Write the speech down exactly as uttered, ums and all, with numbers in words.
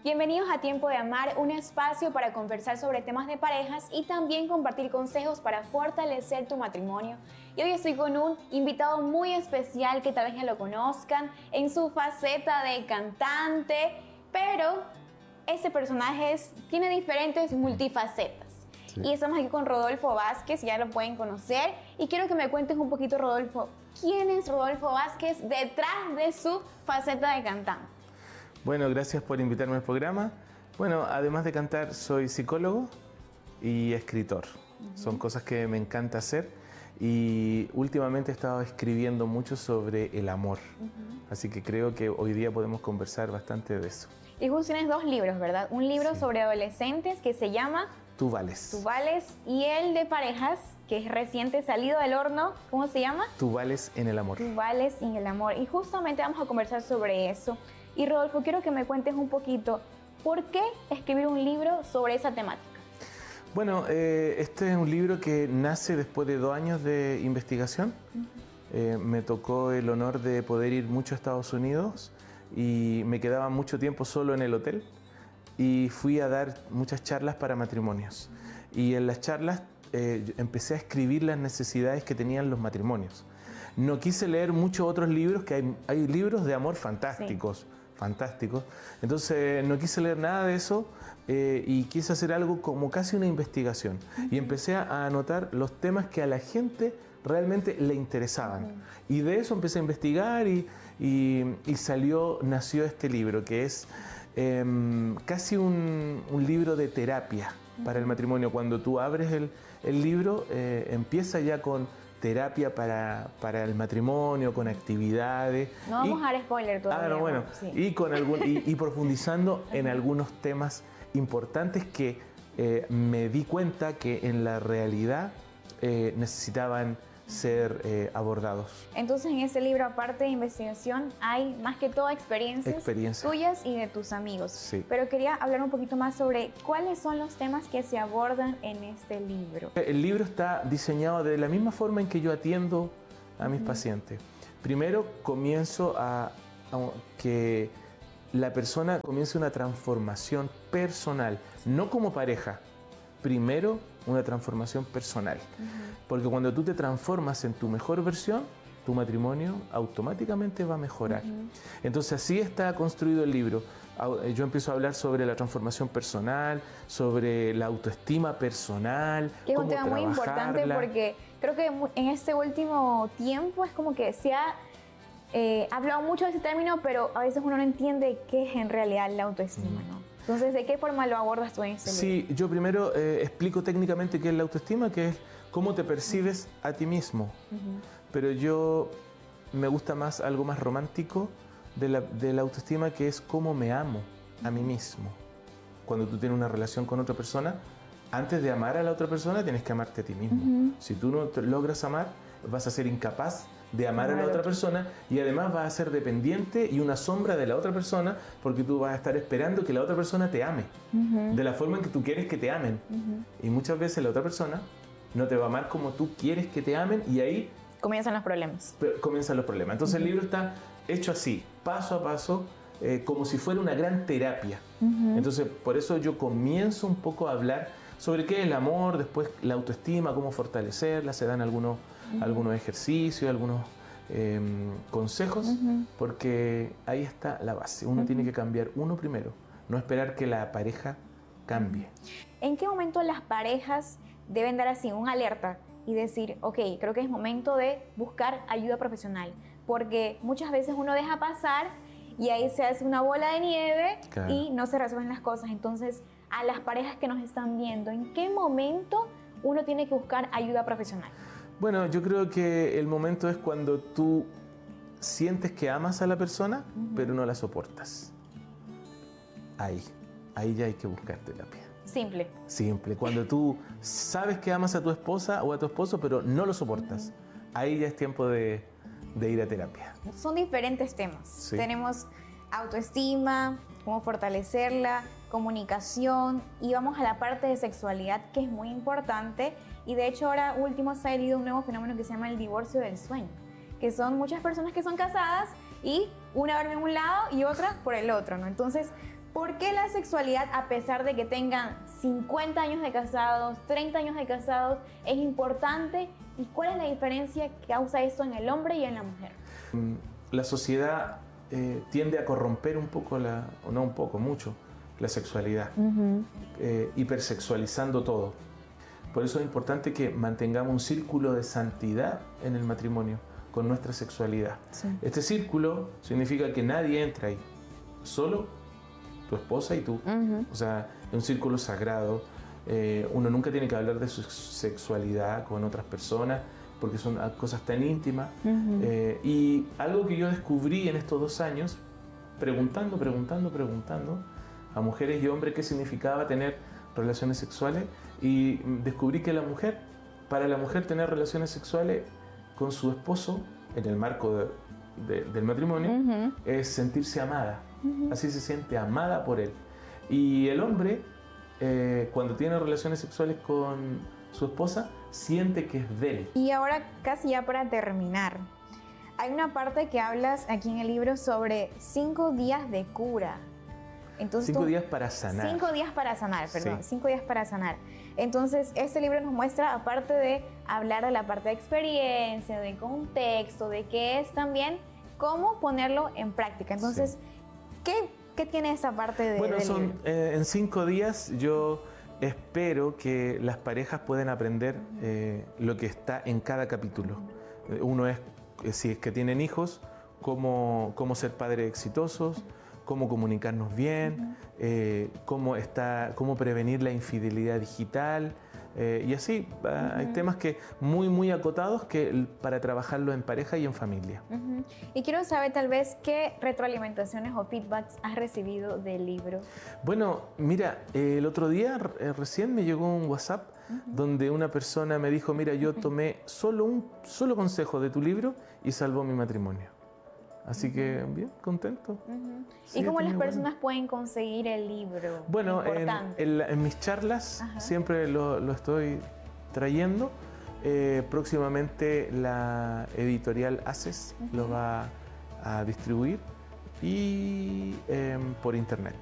Bienvenidos a Tiempo de Amar, un espacio para conversar sobre temas de parejas y también compartir consejos para fortalecer tu matrimonio. Y hoy estoy con un invitado muy especial que tal vez ya lo conozcan en su faceta de cantante, pero este personaje es, tiene diferentes multifacetas. Sí. Y estamos aquí con Rodolfo Vázquez, ya lo pueden conocer. Y quiero que me cuentes un poquito, Rodolfo, ¿quién es Rodolfo Vázquez detrás de su faceta de cantante? Bueno, gracias por invitarme al programa. Bueno, además de cantar, soy psicólogo y escritor. Uh-huh. Son cosas que me encanta hacer y últimamente he estado escribiendo mucho sobre el amor. Uh-huh. Así que creo que hoy día podemos conversar bastante de eso. Y justo tienes dos libros, ¿verdad? Un libro sí. sobre adolescentes que se llama Tú Vales. Tú Vales, y el de parejas, que es reciente salido del horno, ¿cómo se llama? Tú Vales en el amor. Tú Vales en el amor. Y justamente vamos a conversar sobre eso. Y Rodolfo, quiero que me cuentes un poquito, ¿por qué escribir un libro sobre esa temática? Bueno, eh, este es un libro que nace después de dos años de investigación. Uh-huh. eh, me tocó el honor de poder ir mucho a Estados Unidos y me quedaba mucho tiempo solo en el hotel y fui a dar muchas charlas para matrimonios. Y en las charlas eh, empecé a escribir las necesidades que tenían los matrimonios. No quise leer muchos otros libros, que hay, hay libros de amor fantásticos. Sí. Fantásticos. Entonces no quise leer nada de eso eh, y quise hacer algo como casi una investigación. Uh-huh. Y empecé a anotar los temas que a la gente realmente le interesaban. Uh-huh. Y de eso empecé a investigar y, y, y salió, nació este libro que es eh, casi un, un libro de terapia uh-huh. para el matrimonio. Cuando tú abres el, el libro, eh, empieza ya con terapia para, para el matrimonio, con actividades. No vamos y, a dar spoiler todavía. Ah, no, bueno, sí. y, con algún, y, y profundizando en algunos temas importantes que eh, me di cuenta que en la realidad eh, necesitaban ser eh, abordados. Entonces en este libro, aparte de investigación, hay más que todo experiencias Experiencia. tuyas y de tus amigos. Sí. Pero quería hablar un poquito más sobre cuáles son los temas que se abordan en este libro. El libro está diseñado de la misma forma en que yo atiendo a mis uh-huh. pacientes. Primero comienzo a, a que la persona comience una transformación personal, no como pareja. Primero, una transformación personal. Uh-huh. Porque cuando tú te transformas en tu mejor versión, tu matrimonio automáticamente va a mejorar. Uh-huh. Entonces así está construido el libro. Yo empiezo a hablar sobre la transformación personal, sobre la autoestima personal. Que es un tema muy importante porque creo que en este último tiempo es como que se ha eh, hablado mucho de ese término, pero a veces uno no entiende qué es en realidad la autoestima, uh-huh. ¿no? Entonces, ¿de qué forma lo abordas tú en este libro? Sí, yo primero eh, explico técnicamente qué es la autoestima, que es cómo te percibes uh-huh. a ti mismo. Uh-huh. Pero yo me gusta más algo más romántico de la, de la autoestima, que es cómo me amo uh-huh. a mí mismo. Cuando tú tienes una relación con otra persona, antes de amar a la otra persona, tienes que amarte a ti mismo. Uh-huh. Si tú no te logras amar, vas a ser incapaz de amar a la otra persona y además vas a ser dependiente y una sombra de la otra persona porque tú vas a estar esperando que la otra persona te ame uh-huh. de la forma en que tú quieres que te amen. Uh-huh. Y muchas veces la otra persona no te va a amar como tú quieres que te amen y ahí comienzan los problemas. Comienzan los problemas. Entonces uh-huh. el libro está hecho así, paso a paso, eh, como si fuera una gran terapia. Uh-huh. Entonces por eso yo comienzo un poco a hablar sobre qué es el amor, después la autoestima, cómo fortalecerla, se dan algunos, uh-huh. algunos ejercicios, algunos eh, consejos, uh-huh. porque ahí está la base. Uno uh-huh. tiene que cambiar uno primero, no esperar que la pareja cambie. ¿En qué momento las parejas deben dar así un alerta y decir, ok, creo que es momento de buscar ayuda profesional? Porque muchas veces uno deja pasar y ahí se hace una bola de nieve claro. y no se resuelven las cosas. Entonces, a las parejas que nos están viendo, ¿en qué momento uno tiene que buscar ayuda profesional? Bueno, yo creo que el momento es cuando tú sientes que amas a la persona, uh-huh. pero no la soportas. Ahí, ahí ya hay que buscar terapia. Simple. Simple. Cuando tú sabes que amas a tu esposa o a tu esposo, pero no lo soportas, uh-huh. ahí ya es tiempo de, de ir a terapia. Son diferentes temas. Sí. Tenemos autoestima, cómo fortalecerla, comunicación, y vamos a la parte de sexualidad, que es muy importante. Y de hecho ahora último ha salido un nuevo fenómeno que se llama el divorcio del sueño, que son muchas personas que son casadas y una duerme en un lado y otra por el otro, ¿no? Entonces, ¿Por qué la sexualidad, a pesar de que tengan cincuenta años de casados, treinta años de casados, es importante? ¿Y cuál es la diferencia que causa eso en el hombre y en la mujer? La sociedad eh, tiende a corromper un poco, la, o no un poco, mucho, la sexualidad, uh-huh. eh, hipersexualizando todo. Por eso es importante que mantengamos un círculo de santidad en el matrimonio con nuestra sexualidad. Sí. Este círculo significa que nadie entra ahí, solo tu esposa y tú. Uh-huh. O sea, es un círculo sagrado. Eh, uno nunca tiene que hablar de su sexualidad con otras personas porque son cosas tan íntimas. Uh-huh. eh, y algo que yo descubrí en estos dos años, preguntando, preguntando, preguntando a mujeres y hombres qué significaba tener relaciones sexuales, y descubrí que la mujer, para la mujer tener relaciones sexuales con su esposo en el marco de, de, del matrimonio, uh-huh. es sentirse amada. Uh-huh. Así se siente amada por él. Y el hombre, eh, cuando tiene relaciones sexuales con su esposa, siente que es de él. Y ahora, casi ya para terminar, hay una parte que hablas aquí en el libro sobre cinco días de cura. Entonces, cinco tú, días para sanar. Cinco días para sanar, perdón. Sí. Cinco días para sanar. Entonces, este libro nos muestra, aparte de hablar de la parte de experiencia, de contexto, de qué es también, cómo ponerlo en práctica. Entonces, sí. ¿qué, ¿qué tiene esta parte de, bueno, del son, libro? Eh, en cinco días yo espero que las parejas puedan aprender eh, lo que está en cada capítulo. Uno es, si es que tienen hijos, cómo, cómo ser padres exitosos, cómo comunicarnos bien, uh-huh. eh, cómo, está, cómo prevenir la infidelidad digital, eh, y así. Uh, uh-huh. Hay temas que muy, muy acotados que, para trabajarlo en pareja y en familia. Uh-huh. Y quiero saber tal vez qué retroalimentaciones o feedbacks has recibido del libro. Bueno, mira, eh, el otro día eh, recién me llegó un WhatsApp uh-huh. donde una persona me dijo, mira, yo tomé solo un solo consejo de tu libro y salvó mi matrimonio. Así uh-huh. que, bien, contento. Uh-huh. Sí, ¿y cómo las personas bueno. pueden conseguir el libro? Bueno, en, en, en mis charlas uh-huh. siempre lo, lo estoy trayendo. Eh, próximamente la editorial ACES uh-huh. lo va a distribuir y eh, por internet.